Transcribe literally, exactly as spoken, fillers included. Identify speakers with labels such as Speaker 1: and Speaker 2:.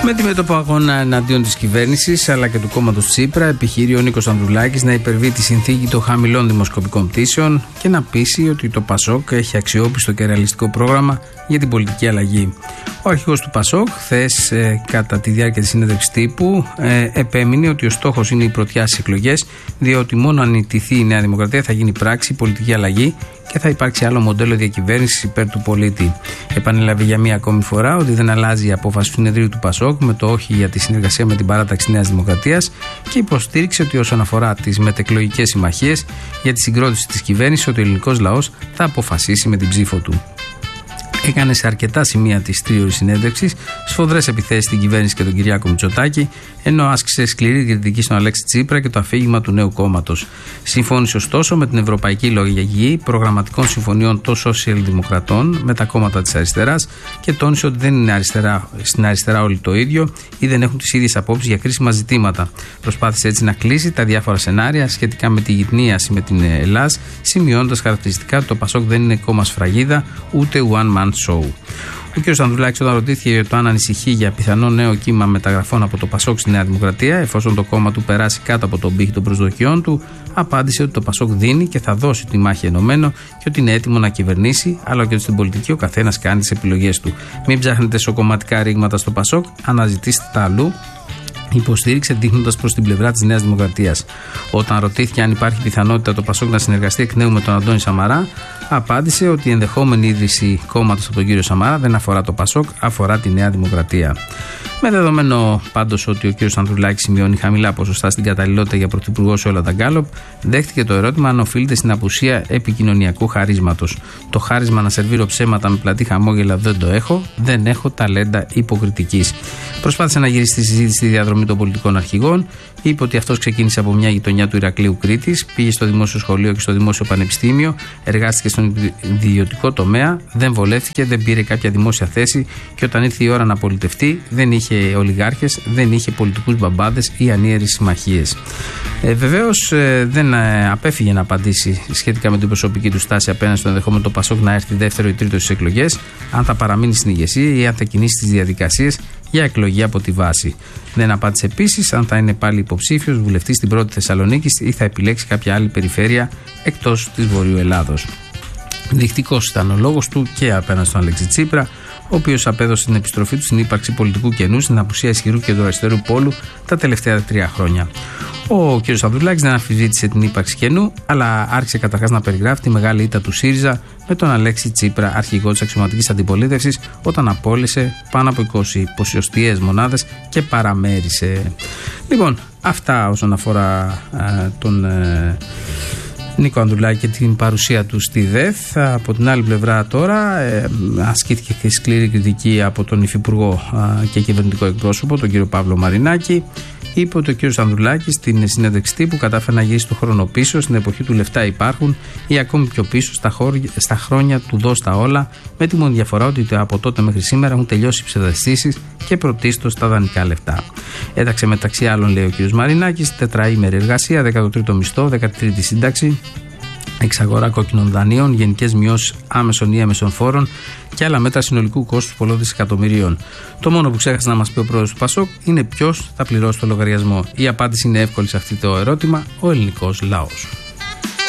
Speaker 1: Με τη μέτωπο αγώνα εναντίον της κυβέρνησης αλλά και του κόμματος Τσίπρα, επιχείρει ο Νίκος Ανδρουλάκης να υπερβεί τη συνθήκη των χαμηλών δημοσκοπικών πτήσεων και να πείσει ότι το Πασόκ έχει αξιόπιστο και ρεαλιστικό πρόγραμμα για την πολιτική αλλαγή. Ο αρχηγός του Πασόκ, χθες ε, κατά τη διάρκεια της συνέντευξης τύπου, ε, επέμεινε ότι ο στόχος είναι οι πρωτιάσεις εκλογές, διότι μόνο αν ιτηθεί η Νέα Δημοκρατία θα γίνει πράξη η πολιτική αλλαγή και θα υπάρξει άλλο μοντέλο διακυβέρνησης υπέρ του πολίτη. Επανέλαβε για μία ακόμη φορά ότι δεν αλλάζει η απόφαση του συνεδρίου του Πασόκ με το όχι για τη συνεργασία με την παράταξη Νέας Δημοκρατίας και υποστήριξε ότι όσον αφορά τις μετεκλογικές συμμαχίες για τη συγκρότηση της κυβέρνησης, ότι ο ελληνικός λαός θα αποφασίσει με την ψήφο του. Έκανε σε αρκετά σημεία της τρίωρης συνέντευξης σφοδρές επιθέσεις στην κυβέρνηση και τον Κυριάκο Μητσοτάκη, ενώ άσκησε σκληρή κριτική στον Αλέξη Τσίπρα και το αφήγημα του νέου κόμματος. Συμφώνησε ωστόσο με την ευρωπαϊκή λογική προγραμματικών συμφωνιών των σοσιαλδημοκρατών με τα κόμματα της αριστεράς και τόνισε ότι δεν είναι αριστερά, στην αριστερά όλοι το ίδιο ή δεν έχουν τις ίδιες απόψεις για κρίσιμα ζητήματα. Προσπάθησε έτσι να κλείσει τα διάφορα σενάρια σχετικά με τη γυτνίαση με την Ελλάδα, σημειώνοντας χαρακτηριστικά ότι το Πασόκ δεν είναι κόμμα σφραγίδα ούτε one man show. Ο κ. Ανδρουλάκης, όταν ρωτήθηκε για το αν ανησυχεί για πιθανό νέο κύμα μεταγραφών από το Πασόκ στη Νέα Δημοκρατία, εφόσον το κόμμα του περάσει κάτω από τον πύχη των προσδοκιών του, απάντησε ότι το Πασόκ δίνει και θα δώσει τη μάχη ενωμένο και ότι είναι έτοιμο να κυβερνήσει, αλλά και ότι στην πολιτική ο καθένας κάνει τις επιλογές του. Μην ψάχνετε σοκομματικά ρήγματα στο Πασόκ, αναζητήστε τα αλλού. Υποστήριξε δείχνοντας προς την πλευρά της Νέας Δημοκρατίας. Όταν ρωτήθηκε αν υπάρχει πιθανότητα το Πασόκ να συνεργαστεί εκ νέου με τον Αντώνη Σαμαρά, απάντησε ότι η ενδεχόμενη ίδρυση κόμματος από τον κύριο Σαμαρά δεν αφορά το Πασόκ, αφορά τη Νέα Δημοκρατία. Με δεδομένο πάντως ότι ο κύριος Ανδρουλάκης σημειώνει χαμηλά ποσοστά στην καταλληλότητα για πρωθυπουργό σε όλα τα γκάλοπ, δέχτηκε το ερώτημα αν οφείλεται στην απουσία επικοινωνιακού χαρίσματος. Το χάρισμα να σερβίρω ψέματα με πλατή χαμόγελα δεν το έχω, δεν έχω ταλέντα υποκριτικής. Προσπάθησε να γυρίσει τη συζήτηση στη διαδρομή των πολιτικών αρχηγών. Είπε ότι αυτός ξεκίνησε από μια γειτονιά του Ηρακλείου Κρήτης, πήγε στο δημόσιο σχολείο και στο δημόσιο πανεπιστήμιο, εργάστηκε στον ιδιωτικό τομέα, δεν βολεύτηκε, δεν πήρε κάποια δημόσια θέση και όταν ήρθε η ώρα να πολιτευτεί, δεν είχε ολιγάρχες, δεν είχε πολιτικούς μπαμπάδες ή ανίερες συμμαχίες. Ε, Βεβαίως ε, δεν ε, απέφυγε να απαντήσει σχετικά με την προσωπική του στάση απέναντι στο ενδεχόμενο το Πασόκ να έρθει δεύτερο ή τρίτο στις εκλογές, αν θα παραμείνει στην ηγεσία ή αν θα κινήσει τις διαδικασίες για εκλογή από τη βάση. Δεν απάντησε επίσης αν θα είναι πάλι υποψήφιος βουλευτής στην πρώτη Θεσσαλονίκη ή θα επιλέξει κάποια άλλη περιφέρεια εκτός της Βορείου Ελλάδος. Δεικτικός ήταν ο λόγος του και απέναντι στον Αλέξη Τσίπρα, ο οποίος απέδωσε την επιστροφή του στην ύπαρξη πολιτικού κενού στην απουσία ισχυρού κεντροαριστερού πόλου τα τελευταία τρία χρόνια. Ο κ. Ανδρουλάκης δεν αμφισβήτησε την ύπαρξη κενού, αλλά άρχισε καταρχάς να περιγράφει τη μεγάλη ήττα του ΣΥΡΙΖΑ με τον Αλέξη Τσίπρα, αρχηγό της αξιωματικής αντιπολίτευσης, όταν απόλυσε πάνω από είκοσι ποσοστιαίες μονάδες και παραμέρισε. Λοιπόν, αυτά όσον αφορά α, τον ε, Νίκο Ανδρουλάκη και την παρουσία του στη ΔΕΘ. Από την άλλη πλευρά τώρα ε, ασκήθηκε και σκληρή κριτική από τον υφυπουργό ε, και κυβερνητικό εκπρόσωπο, τον κύριο Παύλο Μαρινάκη. Είπε ότι ο κύριος Ανδρουλάκης στην συνέντευξη τύπου κατάφερε να γυρίσει το χρόνο πίσω, στην εποχή του λεφτά υπάρχουν, ή ακόμη πιο πίσω στα, χώρια, στα χρόνια του δώστα όλα, με τη μόνη διαφορά ότι από τότε μέχρι σήμερα έχουν τελειώσει οι ψευδαισθήσεις και πρωτίστως τα δανεικά λεφτά. Έταξε μεταξύ άλλων, λέει ο κύριος Μαρινάκης, τετραήμερη εργασία, δέκατο τρίτο μισθό, δέκατη τρίτη σύνταξη, εξαγορά κόκκινων δανείων, γενικές μειώσεις άμεσων ή έμεσων φόρων και άλλα μέτρα συνολικού κόστους πολλών δισεκατομμυρίων. Το μόνο που ξέχασε να μας πει ο πρόεδρος του Πασόκ είναι ποιος θα πληρώσει το λογαριασμό. Η απάντηση είναι εύκολη σε αυτό το ερώτημα: ο ελληνικός λαός.